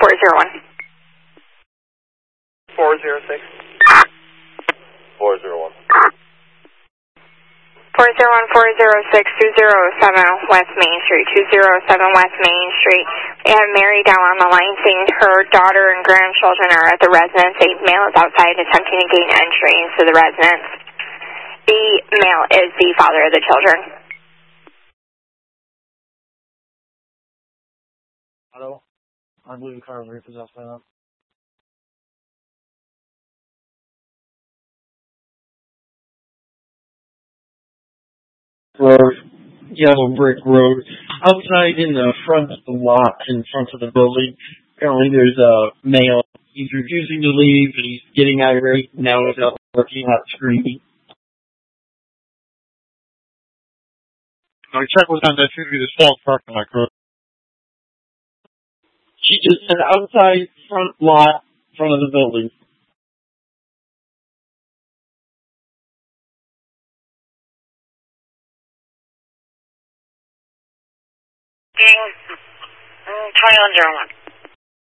401. 406. 401. 401-406, 207 West Main Street, 207 West Main Street. We have Mary down on the line saying her daughter and grandchildren are at the residence. A male is outside attempting to gain entry into the residence. The male is the father of the children. Hello? I believe the car is outside now. Road, yellow brick road, outside in the front of the lot, in front of the building. Apparently there's a male. He's refusing to leave, and he's getting irate. Now he's out looking out screaming. My check was on that should be the small parking lot, correct? She just said outside front lot, front of the building. Being 2101.